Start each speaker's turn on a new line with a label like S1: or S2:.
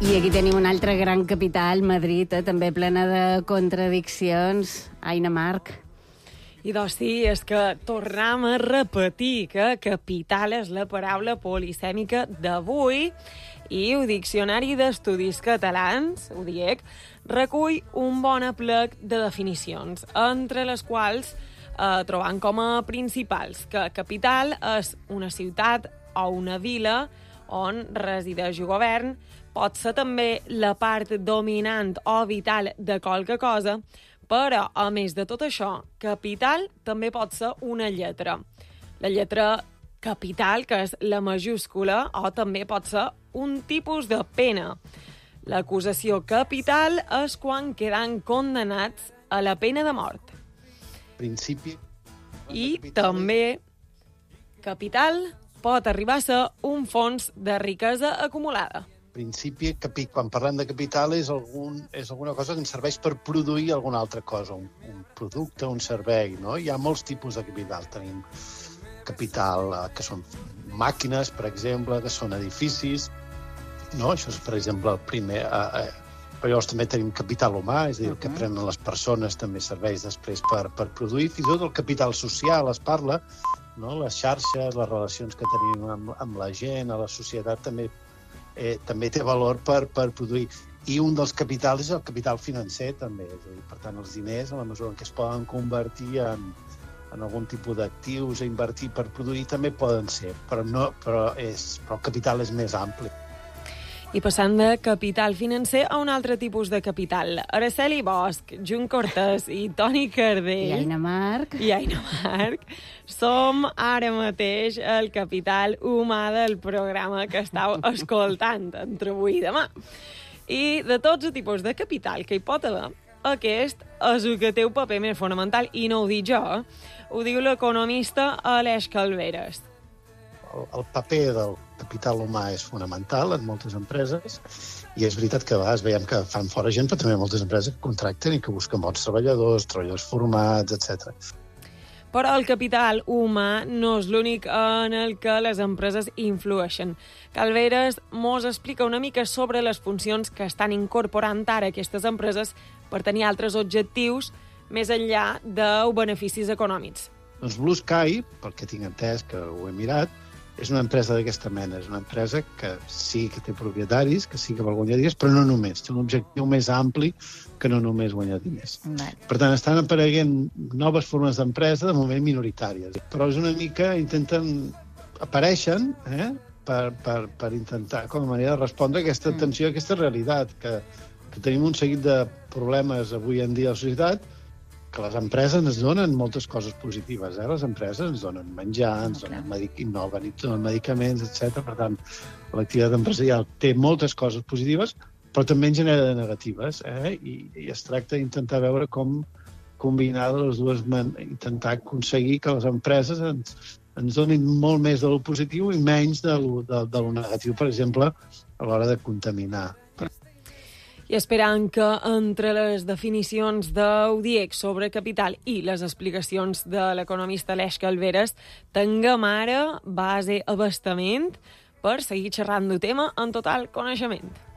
S1: I aquí tenim un altre gran capital, Madrid, també plena de contradiccions. Aina Marc.
S2: I doncs sí, és que tornem a repetir que capital és la paraula polisèmica d'avui i el Diccionari d'Estudis Catalans, ho dic, recull un bon aplec de definicions, entre les quals trobam com a principals que capital és una ciutat o una vila on resideix el govern, pot ser també la part dominant o vital de qualque cosa, però, a més de tot això, capital també pot ser una lletra. La lletra capital, que és la majúscula, o també pot ser un tipus de pena. L'acusació capital és quan queden condemnats a la pena de mort.
S3: Principi.
S2: I també capital pot arribar a ser un fons de riquesa acumulada.
S3: Principi, quan parlem de capital, és alguna cosa que ens serveix per produir alguna altra cosa, un producte, un servei, no? Hi ha molts tipus de capital. Tenim capital que són màquines, per exemple, que són edificis, no? Això és, per exemple, el primer... Però llavors també tenim capital humà, és a dir, el que prenen les persones també serveix després per produir. Fins i tot el capital social es parla, no? Les xarxes, les relacions que tenim amb la gent, a la societat també té valor per produir. I un dels capitals és el capital financer, també. És a dir, per tant, els diners, en la mesura en què es poden convertir en algun tipus d'actius a invertir per produir, també poden ser. Però el capital és més ampli.
S2: I passant de capital financer a un altre tipus de capital. Araceli Bosch, Jun Cortés i Toni Cardell...
S1: I Aina Marc.
S2: Som ara mateix el capital humà del programa que estàu escoltant entre avui i demà. I de tots els tipus de capital que hi pot haver, aquest és el que té el paper més fonamental, i no ho dic jo, ho diu l'economista Aleix Calveres.
S3: El paper del capital humà és fonamental en moltes empreses i és veritat que a vegades veiem que fan fora gent, però també moltes empreses que contracten i que busquen bons treballadors formats, etc.
S2: Però el capital humà no és l'únic en el que les empreses influeixen. Calveres mos explica una mica sobre les funcions que estan incorporant ara aquestes empreses per tenir altres objectius més enllà dels beneficis econòmics.
S3: Doncs Blue Sky, pel que tinc entès, que ho he mirat, és una empresa d'aquesta mena. És una empresa que sí que té propietaris, que sí que vol guanyar diners, però no només. Té un objectiu més ampli que no només guanyar diners. Per tant, estan apareguent noves formes d'empresa, de moment minoritàries. Però és una mica, apareixen per intentar, com a manera de respondre a aquesta tensió, a aquesta realitat, que tenim un seguit de problemes avui en dia a la societat, que les empreses ens donen moltes coses positives. Les empreses ens donen menjar, ens donen medicaments, etc. Per tant, l'activitat empresarial té moltes coses positives, però també en genera de negatives. I es tracta d'intentar veure com combinar les dues, intentar aconseguir que les empreses ens donin molt més de lo positiu i menys de lo negatiu, per exemple, a l'hora de contaminar.
S2: I esperant que entre les definicions d'Udiec sobre capital i les explicacions de l'economista Aleix Calveres tinguem ara base abastament per seguir xerrant del tema en total coneixement.